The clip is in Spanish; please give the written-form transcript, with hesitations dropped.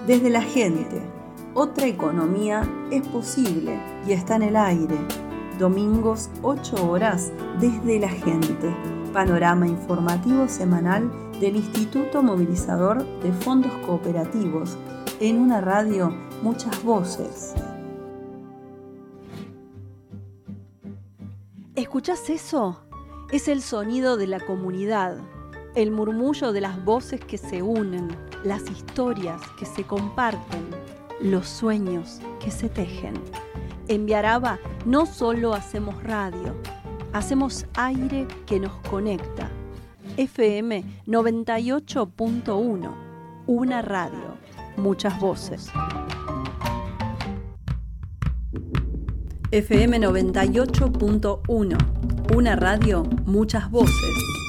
Desde la gente, otra economía es posible y está en el aire. Domingos, 8 horas, Desde la gente. Panorama informativo semanal del Instituto Movilizador de Fondos Cooperativos. En una radio, muchas voces. ¿Escuchás eso? Es el sonido de la comunidad, el murmullo de las voces que se unen, las historias que se comparten, los sueños que se tejen. En Viaraba no solo hacemos radio, hacemos aire que nos conecta. FM 98.1, una radio, muchas voces. FM 98.1, una radio, muchas voces.